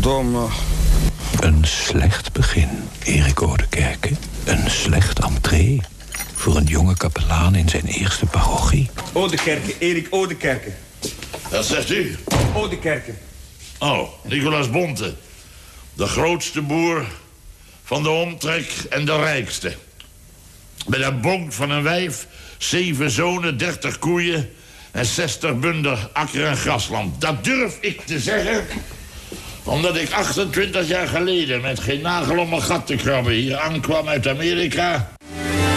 Godverdomme. Een slecht begin, Erik Oudekerke. Een slecht entree voor een jonge kapelaan in zijn eerste parochie. Oudekerke, Erik Oudekerke. Dat zegt u? Oudekerke. Oh, Nicolaas Bonte. De grootste boer van de omtrek en de rijkste. Met een bonk van een wijf, 7 zonen, 30 koeien en 60 bunder akker- en grasland. Dat durf ik te zeggen, omdat ik 28 jaar geleden met geen nagel om mijn gat te krabben hier aankwam uit Amerika